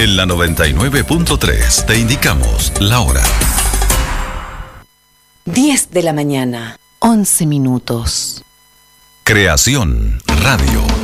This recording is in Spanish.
En la 99.3 te indicamos la hora. 10 de la mañana, 11 minutos. Creación Radio.